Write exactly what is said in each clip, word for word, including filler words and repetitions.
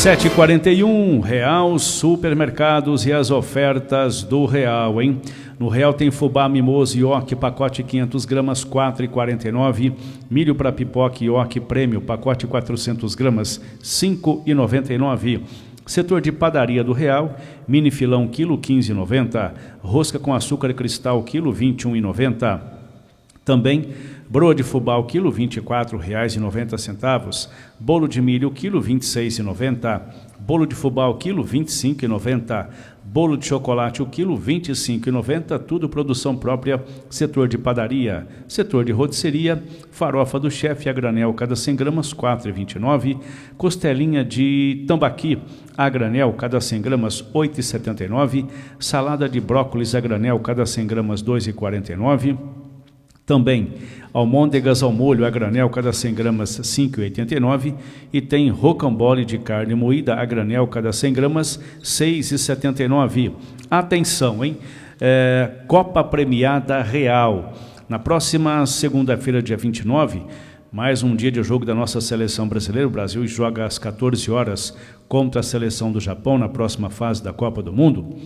sete e quarenta e um, Real Supermercados e as ofertas do Real, hein? No Real tem fubá, mimoso e ioki, pacote quinhentas gramas, quatro reais e quarenta e nove centavos. Milho para pipoca e ioki prêmio, pacote quatrocentas gramas, cinco reais e noventa e nove centavos. Setor de padaria do Real, mini filão, quilo quinze reais e noventa centavos. Rosca com açúcar cristal, quilo vinte e um reais e noventa centavos. Também broa de fubá, o quilo vinte e quatro reais e noventa centavos. Bolo de milho, quilo vinte e seis reais e noventa centavos. Bolo de fubá, o quilo vinte e cinco reais e noventa centavos. Bolo de chocolate, o quilo vinte e cinco reais e noventa centavos. Tudo produção própria. Setor de padaria. Setor de rotisseria, farofa do chefe a granel, cada cem gramas, quatro reais e vinte e nove centavos. Costelinha de tambaqui a granel, cada cem gramas, oito reais e setenta e nove centavos. Salada de brócolis a granel, cada cem gramas, dois reais e quarenta e nove centavos. Também almôndegas ao molho a granel, cada cem gramas, cinco reais e oitenta e nove centavos. E tem rocambole de carne moída a granel, cada cem gramas, seis reais e setenta e nove centavos. Atenção, hein? É, Copa Premiada Real. Na próxima segunda-feira, dia vinte e nove, mais um dia de jogo da nossa seleção brasileira. O Brasil joga às quatorze horas contra a seleção do Japão na próxima fase da Copa do Mundo.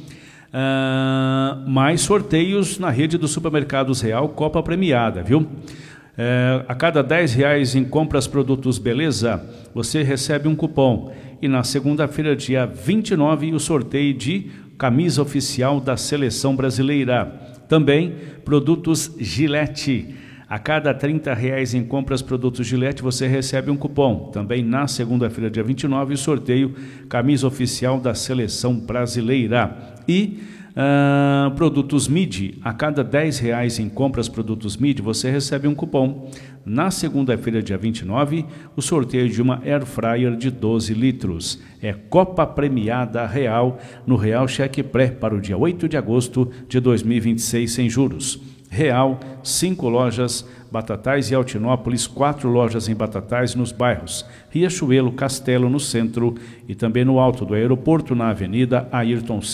Uh, mais sorteios na rede dos supermercados Real, Copa Premiada, viu? Uh, a cada dez reais em compras produtos Beleza, você recebe um cupom. E na segunda-feira, dia vinte e nove, o sorteio de camisa oficial da seleção brasileira. Também produtos Gillette. A cada trinta reais em compras produtos Gillette, você recebe um cupom. Também na segunda-feira, dia vinte e nove, o sorteio camisa oficial da seleção brasileira. E uh, produtos Midi. A cada dez reais em compras produtos Midi, você recebe um cupom. Na segunda-feira, dia vinte e nove, o sorteio de uma Air Fryer de doze litros. É Copa Premiada Real, no Real Cheque Pré, para o dia oito de agosto de dois mil e vinte e seis, sem juros. Real, cinco lojas, Batatais e Altinópolis, quatro lojas em Batatais nos bairros Riachuelo, Castelo, no centro e também no alto do aeroporto, na Avenida Ayrton